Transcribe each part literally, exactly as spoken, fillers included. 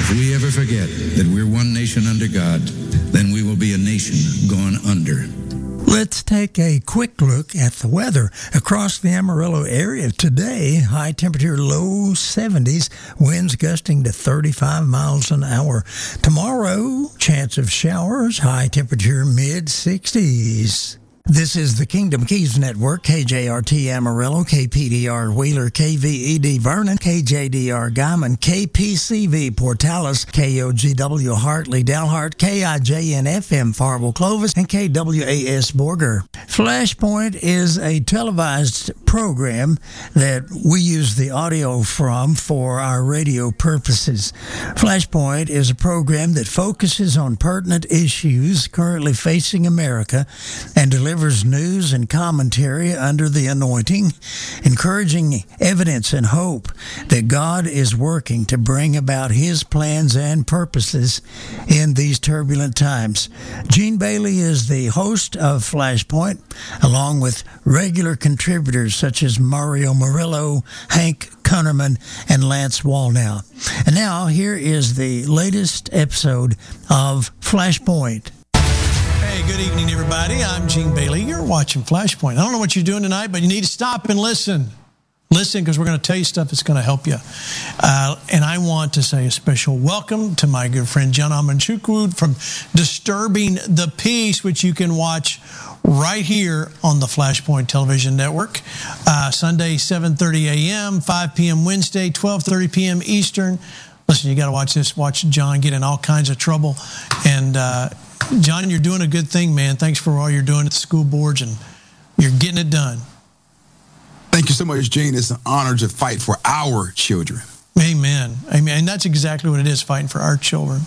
If we ever forget that we're one nation under God, then we will be a nation gone under. Let's take a quick look at the weather across the Amarillo area today. High temperature, low seventies, winds gusting to thirty-five miles an hour. Tomorrow, chance of showers, high temperature, mid sixties. This is the Kingdom Keys Network, K J R T Amarillo, K P D R Wheeler, K V E D Vernon, K J D R Guyman, K P C V Portales, K O G W Hartley Dalhart, K I J N F M Farwell Clovis, and K W A S Borger. Flashpoint is a televised program that we use the audio from for our radio purposes. Flashpoint is a program that focuses on pertinent issues currently facing America and delivers news and commentary under the anointing, encouraging evidence and hope that God is working to bring about His plans and purposes in these turbulent times. Gene Bailey is the host of Flashpoint, along with regular contributors such as Mario Murillo, Hank Kunnerman, and Lance Wallnow. And now, here is the latest episode of Flashpoint. Hey, good evening, everybody. I'm Gene Bailey. You're watching Flashpoint. I don't know what you're doing tonight, but you need to stop and listen. Listen, because we're going to tell you stuff that's going to help you. Uh, and I want to say a special welcome to my good friend John Amanchukwu from Disturbing the Peace, which you can watch right here on the Flashpoint Television Network. Uh, Sunday, seven thirty a.m., five p.m. Wednesday, twelve thirty p.m. Eastern. Listen, you got to watch this. Watch John get in all kinds of trouble. And uh, John, you're doing a good thing, man. Thanks for all you're doing at the school boards, and you're getting it done. Thank you so much, Gene. It's an honor to fight for our children. Amen. Amen. And that's exactly what it is, fighting for our children.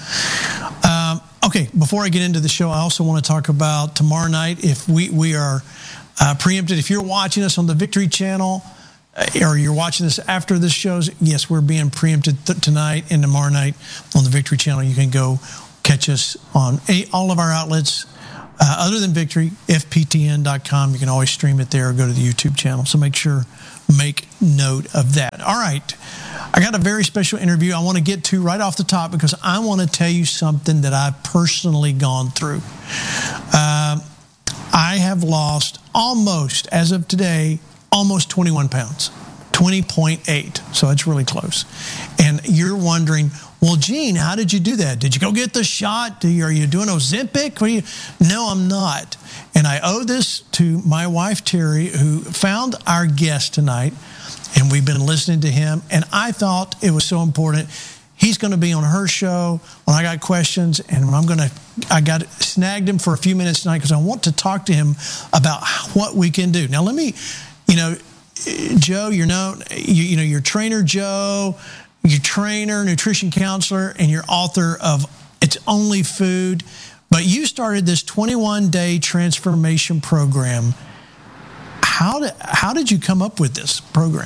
Um, okay, before I get into the show, I also want to talk about tomorrow night. If we, we are uh, preempted, if you're watching us on the Victory Channel, uh, or you're watching this after this shows, yes, we're being preempted th- tonight and tomorrow night on the Victory Channel. You can go catch us on a, all of our outlets. Uh, other than Victory, F P T N dot com. You can always stream it there or go to the YouTube channel. So make sure, make note of that. All right. I got a very special interview I want to get to right off the top because I want to tell you something that I've personally gone through. Uh, I have lost almost, as of today, almost twenty-one pounds, twenty point eight. So it's really close. And you're wondering, well, Gene, how did you do that? Did you go get the shot? Do you, are you doing Ozempic? What are you? No, I'm not. And I owe this to my wife, Terry, who found our guest tonight, and we've been listening to him. And I thought it was so important. He's going to be on her show when I got questions, and I'm going to, I got snagged him for a few minutes tonight because I want to talk to him about what we can do. Now, let me, you know, Joe, you know, you, you know, your trainer, Joe, your trainer, nutrition counselor, and your author of It's Only Food. But you started this twenty-one day transformation program. How did, how did you come up with this program?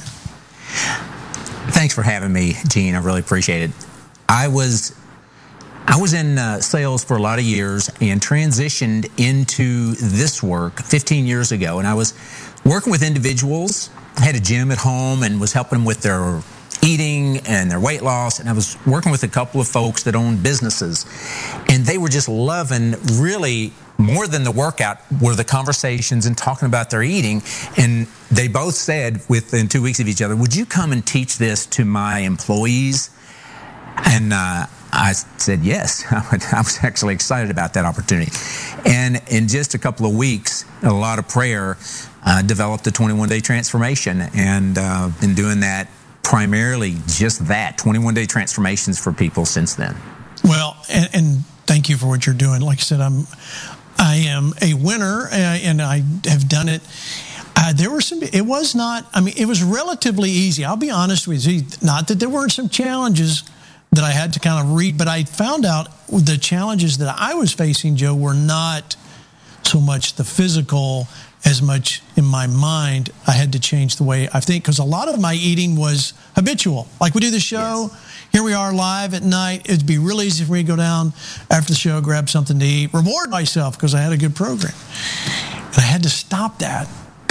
Thanks for having me, Gene. I really appreciate it. I was I was in uh, sales for a lot of years and transitioned into this work fifteen years ago. And I was working with individuals. I had a gym at home and was helping them with their eating and their weight loss. And I was working with a couple of folks that owned businesses. And they were just loving, really, more than the workout, were the conversations and talking about their eating. And they both said within two weeks of each other, would you come and teach this to my employees? And uh, I said yes. I was actually excited about that opportunity. And in just a couple of weeks, a lot of prayer, uh, developed a twenty-one day transformation. And uh, been doing that primarily just that, twenty-one day transformations for people since then. Well, and, and thank you for what you're doing. Like I said, I'm, I am a winner, uh, and I have done it. Uh, there were some, it was not, I mean, it was relatively easy. I'll be honest with you. Not that there weren't some challenges that I had to kind of read, but I found out the challenges that I was facing, Joe, were not so much the physical as much in my mind. I had to change the way I think, because a lot of my eating was habitual. Like we do the show, yes. Here we are live at night. It'd be really easy for me to go down after the show, grab something to eat, reward myself because I had a good program. And I had to stop that. But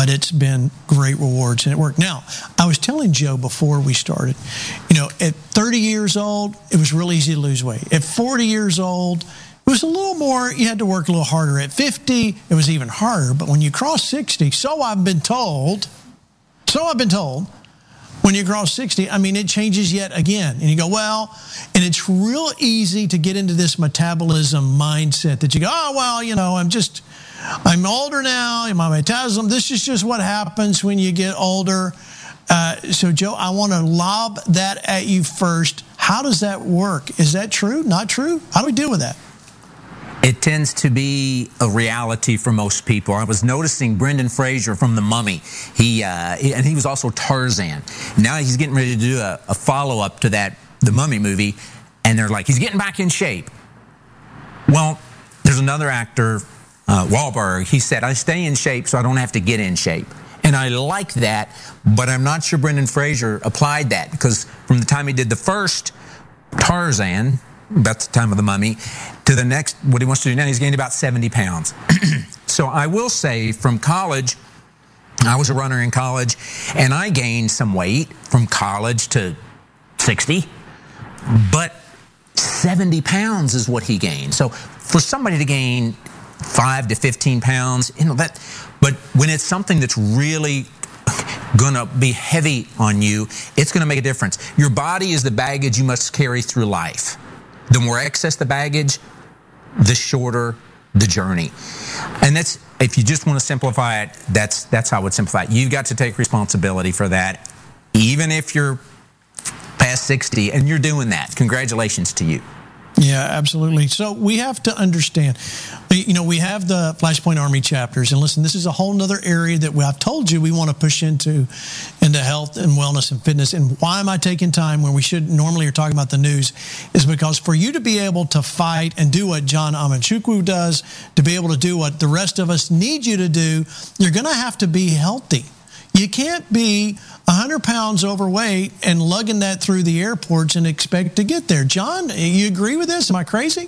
but it's been great rewards and it worked. Now, I was telling Joe before we started, you know, at thirty years old, it was real easy to lose weight. At forty years old, it was a little more, you had to work a little harder. At fifty, it was even harder. But when you cross sixty, so I've been told, so I've been told, when you cross sixty, I mean, it changes yet again. And you go, well, and it's real easy to get into this metabolism mindset that you go, oh, well, you know, I'm just, I'm older now, my metabolism, this is just what happens when you get older. Uh, so, Joe, I want to lob that at you first. How does that work? Is that true? Not true? How do we deal with that? It tends to be a reality for most people. I was noticing Brendan Fraser from The Mummy. He, uh, and he was also Tarzan. Now he's getting ready to do a, a follow-up to that, The Mummy movie, and they're like, he's getting back in shape. Well, there's another actor, uh, Wahlberg. He said, I stay in shape so I don't have to get in shape. And I like that, but I'm not sure Brendan Fraser applied that, because from the time he did the first Tarzan, about the time of The Mummy, to the next, what he wants to do now, he's gained about seventy pounds. So I will say, from college, I was a runner in college, and I gained some weight from college to sixty, but seventy pounds is what he gained. So for somebody to gain five to fifteen pounds, you know, that, but when it's something that's really gonna be heavy on you, it's gonna make a difference. Your body is the baggage you must carry through life. The more excess the baggage, the shorter the journey. And that's, if you just want to simplify it, that's that's how I would simplify it. You've got to take responsibility for that, even if you're past sixty and you're doing that. Congratulations to you. Yeah, absolutely. So we have to understand, you know, we have the Flashpoint Army chapters. And listen, this is a whole nother area that we, I've told you we want to push into, into health and wellness and fitness. And why am I taking time when we should normally are talking about the news is because for you to be able to fight and do what John Amanchukwu does, to be able to do what the rest of us need you to do, you're going to have to be healthy. You can't be one hundred pounds overweight and lugging that through the airports and expect to get there. John, you agree with this? Am I crazy?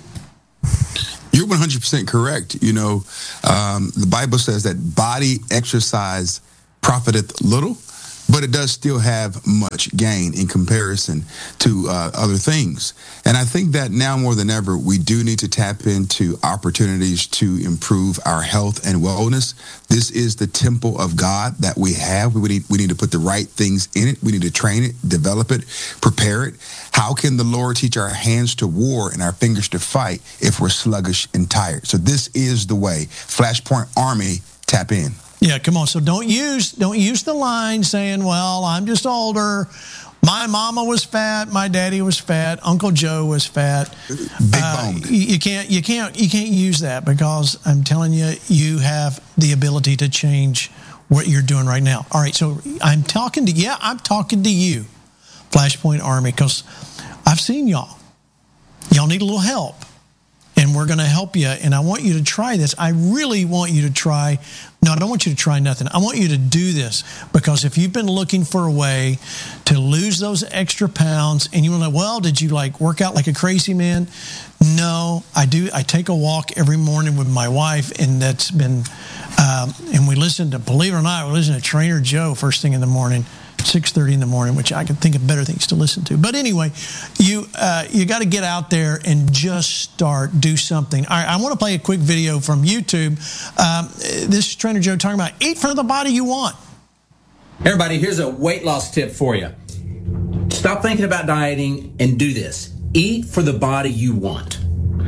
You're one hundred percent correct. You know, um, the Bible says that body exercise profiteth little, but it does still have much gain in comparison to uh, other things. And I think that now more than ever, we do need to tap into opportunities to improve our health and wellness. This is the temple of God that we have. We need, we need to put the right things in it. We need to train it, develop it, prepare it. How can the Lord teach our hands to war and our fingers to fight if we're sluggish and tired? So this is the way. Flashpoint Army, tap in. Yeah, come on. So don't use don't use the line saying, well, I'm just older. My mama was fat. My daddy was fat. Uncle Joe was fat. Big uh, boned. You can't you can't you can't use that, because I'm telling you, you have the ability to change what you're doing right now. All right, so I'm talking to yeah, I'm talking to you, Flashpoint Army, because I've seen y'all. Y'all need a little help. And we're going to help you. And I want you to try this. I really want you to try. No, I don't want you to try nothing. I want you to do this, because if you've been looking for a way to lose those extra pounds and you want to, well, did you like work out like a crazy man? No, I do. I take a walk every morning with my wife, and that's been, um, and we listen to, believe it or not, we listen to Trainer Joe first thing in the morning. six thirty in the morning, which I could think of better things to listen to. But anyway, you uh, you got to get out there and just start, do something. All right, I want to play a quick video from YouTube. Um, this is Trainer Joe talking about eat for the body you want. Everybody, here's a weight loss tip for you. Stop thinking about dieting and do this. Eat for the body you want.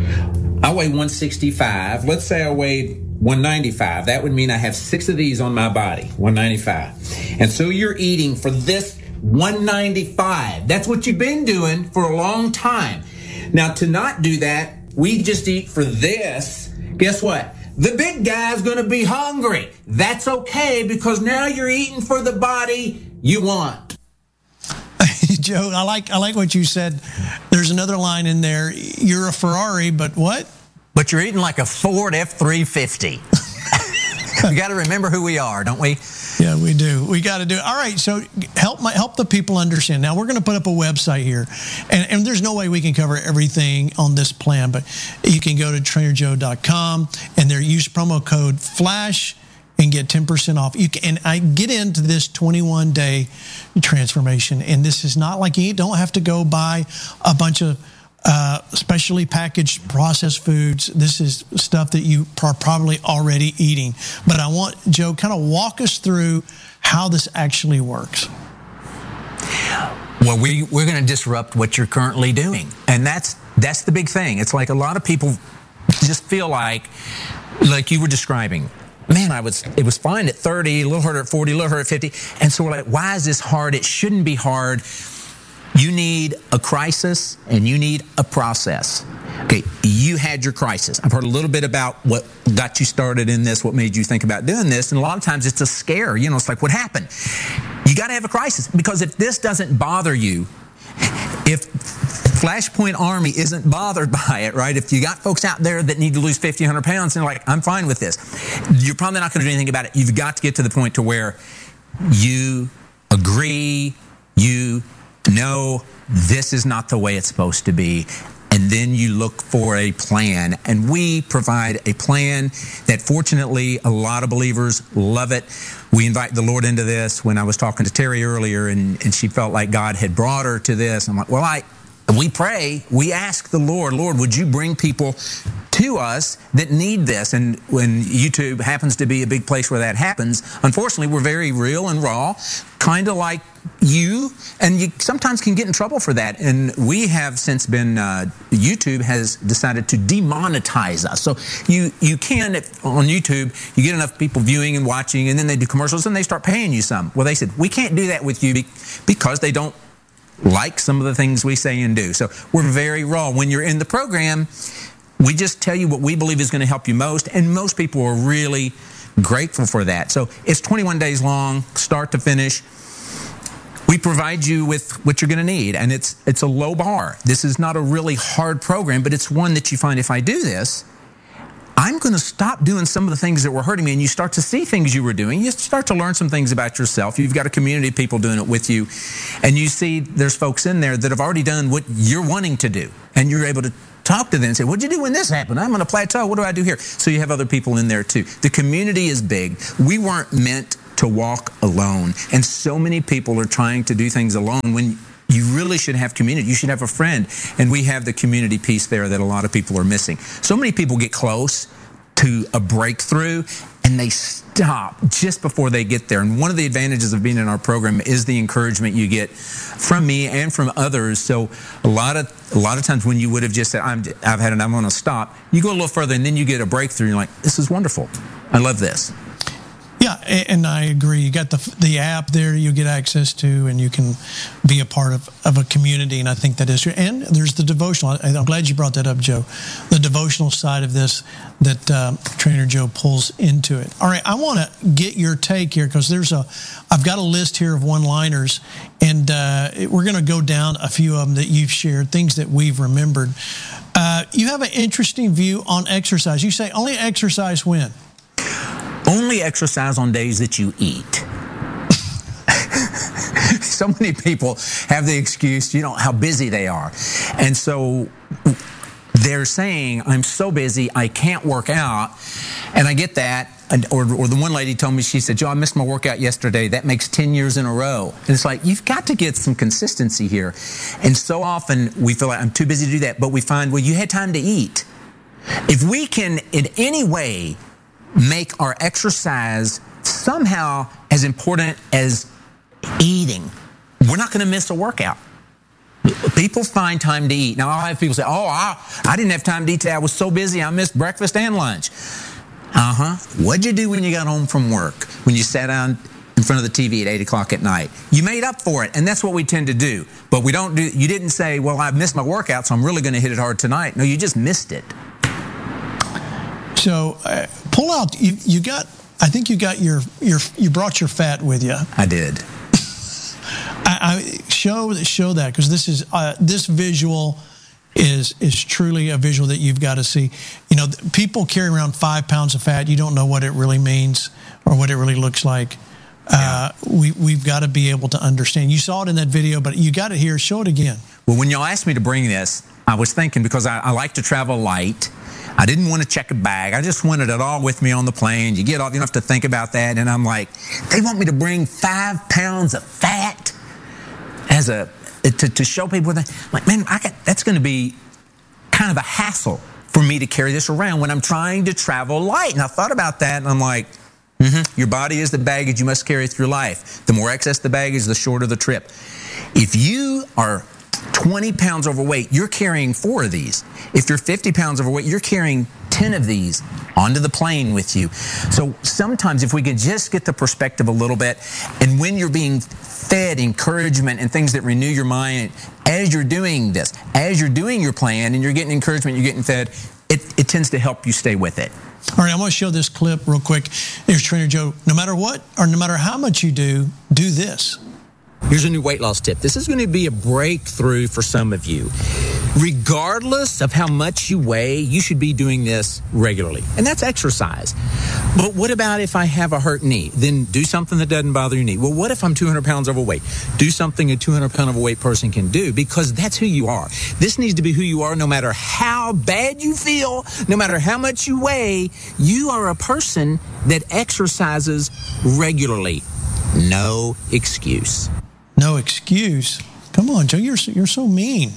I weigh one sixty-five. Let's say I weighed one ninety-five. That would mean I have six of these on my body, one ninety-five. And so you're eating for this one ninety-five. That's what you've been doing for a long time. Now, to not do that, we just eat for this. Guess what? The big guy's going to be hungry. That's okay, because now you're eating for the body you want. Joe, I like I like what you said. There's another line in there. You're a Ferrari, but what? But you're eating like a Ford F three fifty. We got to remember who we are, don't we? Yeah, we do. We got to do it. All right, so help my, help the people understand. Now, we're going to put up a website here, and, and there's no way we can cover everything on this plan, but you can go to trainer joe dot com, and there use promo code FLASH, and get ten percent off. You can, and I get into this twenty-one day transformation, and this is not like you don't have to go buy a bunch of uh, specially packaged processed foods. This is stuff that you are probably already eating. But I want Joe kind of walk us through how this actually works. Well, we, we're going to disrupt what you're currently doing. And that's that's the big thing. It's like a lot of people just feel like, like you were describing, man, I was it was fine at thirty, a little harder at forty, a little harder at fifty. And so we're like, why is this hard? It shouldn't be hard. You need a crisis and you need a process. Okay, you had your crisis. I've heard a little bit about what got you started in this, what made you think about doing this. And a lot of times it's a scare. You know, it's like, what happened? You got to have a crisis, because if this doesn't bother you, if Flashpoint Army isn't bothered by it, right? If you got folks out there that need to lose fifty, one hundred pounds and they're like, I'm fine with this, you're probably not going to do anything about it. You've got to get to the point to where you agree, you know this is not the way it's supposed to be. And then you look for a plan. And we provide a plan that, fortunately, a lot of believers love it. We invite the Lord into this. When I was talking to Terry earlier, and, and she felt like God had brought her to this, I'm like, well, I we pray, we ask the Lord, Lord, would you bring people to us that need this? And when YouTube happens to be a big place where that happens, unfortunately, we're very real and raw, kind of like you, and you sometimes can get in trouble for that. And we have since been, uh, YouTube has decided to demonetize us. So you, you can, on YouTube, you get enough people viewing and watching, and then they do commercials and they start paying you some. Well, they said, we can't do that with you because they don't like some of the things we say and do. So we're very raw. When you're in the program, we just tell you what we believe is going to help you most, and most people are really grateful for that. So it's twenty-one days long, start to finish. We provide you with what you're going to need, and it's it's a low bar. This is not a really hard program, but it's one that you find, if I do this, I'm going to stop doing some of the things that were hurting me, and you start to see things you were doing. You start to learn some things about yourself. You've got a community of people doing it with you, and you see there's folks in there that have already done what you're wanting to do, and you're able to talk to them and say, what'd you do when this happened? I'm on a plateau. What do I do here? So you have other people in there too. The community is big. We weren't meant to walk alone, and so many people are trying to do things alone when you really should have community. You should have a friend. And we have the community piece there that a lot of people are missing. So many people get close to a breakthrough and they stop just before they get there. And one of the advantages of being in our program is the encouragement you get from me and from others. So a lot of a lot of times when you would have just said, I'm, I've had it, I'm going to stop, you go a little further and then you get a breakthrough. And you're like, this is wonderful. I love this. Yeah, and I agree. You got the the app there you get access to, and you can be a part of, of a community, and I think that is true. And there's the devotional. I'm glad you brought that up, Joe. The devotional side of this that um, Trainer Joe pulls into it. All right, I want to get your take here, because there's a, I've got a list here of one-liners, and uh, we're going to go down a few of them that you've shared, things that we've remembered. Uh, you have an interesting view on exercise. You say only exercise when? Only exercise on days that you eat. So many people have the excuse, you know, how busy they are. And so they're saying, I'm so busy, I can't work out. And I get that. And, or, or the one lady told me, she said, Joe, I missed my workout yesterday. That makes ten years in a row. And it's like, you've got to get some consistency here. And so often we feel like I'm too busy to do that. But we find, well, you had time to eat. If we can in any way make our exercise somehow as important as eating, we're not going to miss a workout. People find time to eat. Now, I'll have people say, oh, I, I didn't have time to eat today. I was so busy, I missed breakfast and lunch. Uh-huh. What'd you do when you got home from work? When you sat down in front of the T V at eight o'clock at night? You made up for it, and that's what we tend to do. But we don't do, you didn't say, well, I missed my workout, so I'm really going to hit it hard tonight. No, you just missed it. So uh, pull out, you, you got, I think you got your, your, you brought your fat with you. I did. I, I show, show that, because this is, uh, this visual is, is truly a visual that you've got to see. You know, people carry around five pounds of fat. You don't know what it really means or what it really looks like. Uh, we, we've got to be able to understand. You saw it in that video, but you got it here. Show it again. Well, when y'all asked me to bring this, I was thinking, because I, I like to travel light, I didn't want to check a bag. I just wanted it all with me on the plane. You get off, you don't have to think about that. And I'm like, they want me to bring five pounds of fat as a to, to show people that. I'm like, man, I got, that's going to be kind of a hassle for me to carry this around when I'm trying to travel light. And I thought about that, and I'm like, mm-hmm, your body is the baggage you must carry through life. The more excess the baggage, the shorter the trip. If you are twenty pounds overweight, you're carrying four of these. If you're fifty pounds overweight, you're carrying ten of these onto the plane with you. So sometimes if we can just get the perspective a little bit, and when you're being fed encouragement and things that renew your mind as you're doing this, as you're doing your plan and you're getting encouragement, you're getting fed, it, it tends to help you stay with it. All right, I'm going to show this clip real quick. Here's Trainer Joe. No matter what or no matter how much you do, do this. Here's a new weight loss tip. This is going to be a breakthrough for some of you. Regardless of how much you weigh, you should be doing this regularly. And that's exercise. But what about if I have a hurt knee? Then do something that doesn't bother your knee. Well, what if I'm two hundred pounds overweight? Do something a two hundred pound overweight person can do, because that's who you are. This needs to be who you are no matter how bad you feel, no matter how much you weigh. You are a person that exercises regularly. No excuse. No excuse. Come on, Joe, you're you're so mean.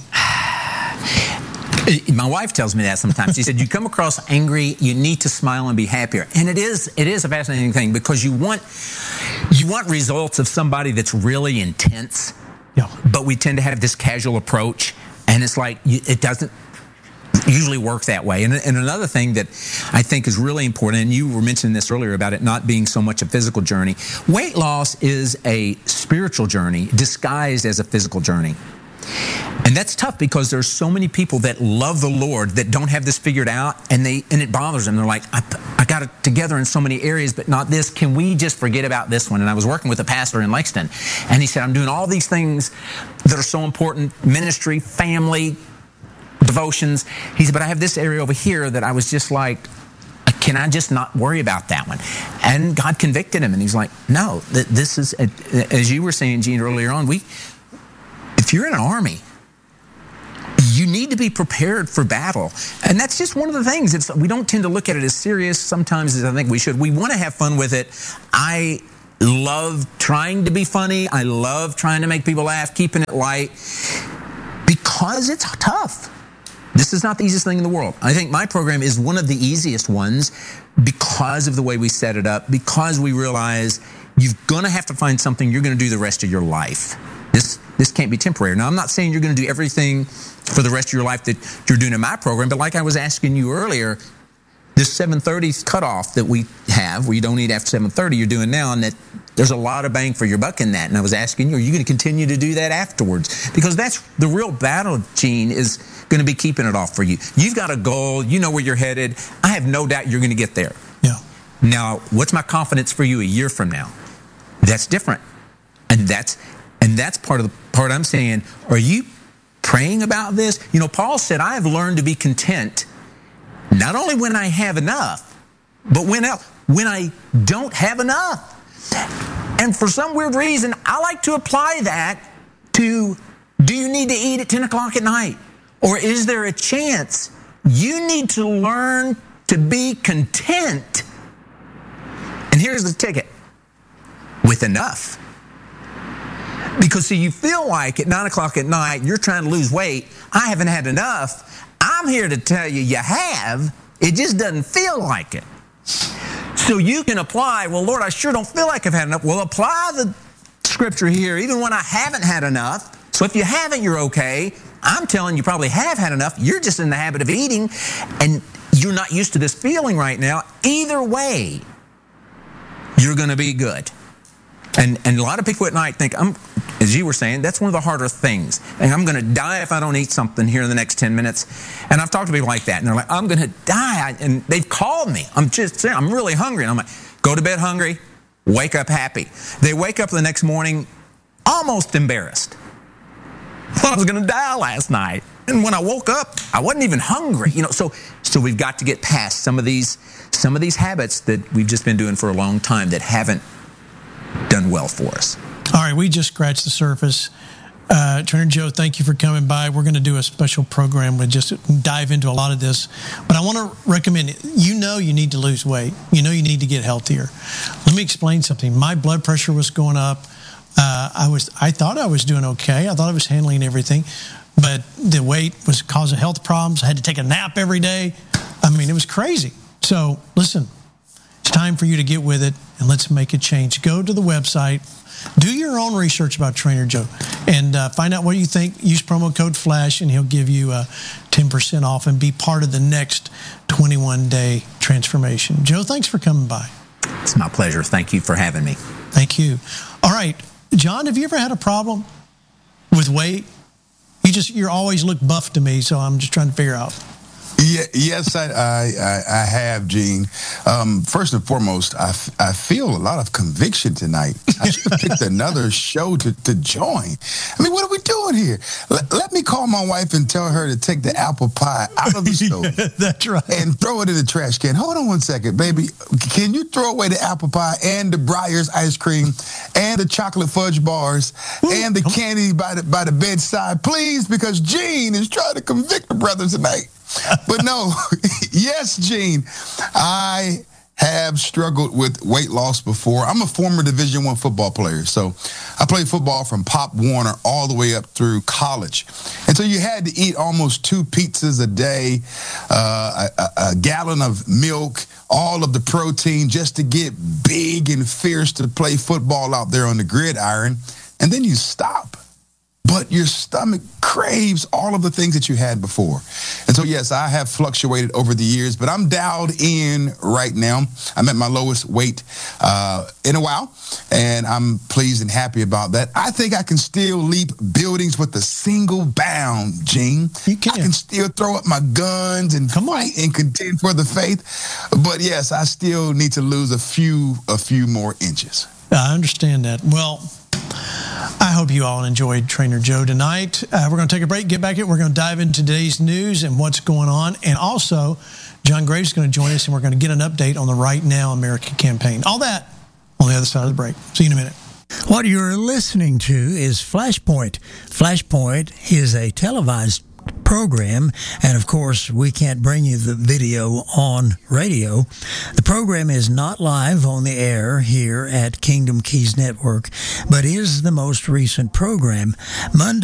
My wife tells me that sometimes. She said, you come across angry, you need to smile and be happier. And it is it is a fascinating thing, because you want you want results of somebody that's really intense. Yeah. But we tend to have this casual approach, and it's like it doesn't usually work that way. And, and another thing that I think is really important, and you were mentioning this earlier about it not being so much a physical journey, weight loss is a spiritual journey disguised as a physical journey. And that's tough, because there's so many people that love the Lord that don't have this figured out, and they and it bothers them. They're like, I, I got it together in so many areas, but not this. Can we just forget about this one? And I was working with a pastor in Lexington, and he said, I'm doing all these things that are so important: ministry, family, devotions. He said, but I have this area over here that I was just like, can I just not worry about that one? And God convicted him, and he's like, no, th- this is, as you were saying, Gene, earlier on, we, if you're in an army, you need to be prepared for battle. And that's just one of the things. It's, we don't tend to look at it as serious sometimes as I think we should. We want to have fun with it. I love trying to be funny. I love trying to make people laugh, keeping it light, because it's tough. This is not the easiest thing in the world. I think my program is one of the easiest ones because of the way we set it up, because we realize you're going to have to find something you're going to do the rest of your life. This this can't be temporary. Now, I'm not saying you're going to do everything for the rest of your life that you're doing in my program, but like I was asking you earlier, this seven thirty cutoff that we have, where you don't eat after seven thirty, you're doing now, and that there's a lot of bang for your buck in that. And I was asking you, are you going to continue to do that afterwards? Because that's the real battle, Gene, is going to be keeping it off for you. You've got a goal. You know where you're headed. I have no doubt you're going to get there. Yeah. Now, what's my confidence for you a year from now? That's different. And that's and that's part of the part I'm saying, are you praying about this? You know, Paul said, I have learned to be content, not only when I have enough, but when else, when I don't have enough. And for some weird reason, I like to apply that to, do you need to eat at ten o'clock at night? Or is there a chance you need to learn to be content? And here's the ticket: with enough. Because see, you feel like at nine o'clock at night, you're trying to lose weight. I haven't had enough. I'm here to tell you, you have. It just doesn't feel like it. So you can apply, well, Lord, I sure don't feel like I've had enough. Well, apply the scripture here, even when I haven't had enough. So if you haven't, you're okay. I'm telling you, probably have had enough. You're just in the habit of eating, and you're not used to this feeling right now. Either way, you're going to be good. And and a lot of people at night think, I'm, as you were saying, that's one of the harder things. And I'm going to die if I don't eat something here in the next ten minutes. And I've talked to people like that, and they're like, I'm going to die. And they've called me. I'm just saying, I'm really hungry. And I'm like, go to bed hungry, wake up happy. They wake up the next morning almost embarrassed. Thought I was going to die last night. And when I woke up, I wasn't even hungry. You know, so so we've got to get past some of these some of these habits that we've just been doing for a long time that haven't done well for us. All right, we just scratched the surface. Uh, Trainer Joe, thank you for coming by. We're going to do a special program with just dive into a lot of this. But I want to recommend, you know you need to lose weight. You know you need to get healthier. Let me explain something. My blood pressure was going up. Uh, I was, I thought I was doing okay. I thought I was handling everything. But the weight was causing health problems. I had to take a nap every day. I mean, it was crazy. So listen, it's time for you to get with it, and let's make a change. Go to the website. Do your own research about Trainer Joe and uh, find out what you think. Use promo code FLASH and he'll give you uh, ten percent off and be part of the next twenty-one day transformation. Joe, thanks for coming by. It's my pleasure. Thank you for having me. Thank you. All right. John, have you ever had a problem with weight? You just, you're always look buff to me, so I'm just trying to figure out. Yeah, yes, I, I, I have, Gene. Um, first and foremost, I, f- I feel a lot of conviction tonight. I should have picked another show to, to join. I mean, what are we doing here? Let, let me call my wife and tell her to take the apple pie out of the stove. Yeah, that's right. And throw it in the trash can. Hold on one second, baby. Can you throw away the apple pie and the Breyers ice cream and the chocolate fudge bars Ooh, and the candy by the, by the bedside, please? Because Gene is trying to convict the brothers tonight. But no, yes, Gene, I have struggled with weight loss before. I'm a former Division One football player, so I played football from Pop Warner all the way up through college. And so you had to eat almost two pizzas a day, uh, a, a gallon of milk, all of the protein just to get big and fierce to play football out there on the gridiron. And then you stop. But your stomach craves all of the things that you had before. And so, yes, I have fluctuated over the years, but I'm dialed in right now. I'm at my lowest weight uh, in a while, and I'm pleased and happy about that. I think I can still leap buildings with a single bound, Gene. You can. I can still throw up my guns and Come on. fight and contend for the faith. But, yes, I still need to lose a few, a few more inches. I understand that. Well, I hope you all enjoyed Trainer Joe tonight. Uh, we're going to take a break, get back in. We're going to dive into today's news and what's going on. And also, John Graves is going to join us, and we're going to get an update on the Right Now America campaign. All that on the other side of the break. See you in a minute. What you're listening to is Flashpoint. Flashpoint is a televised program, and of course we can't bring you the video on radio. The program is not live on the air here at Kingdom Keys Network, but is the most recent program. Monday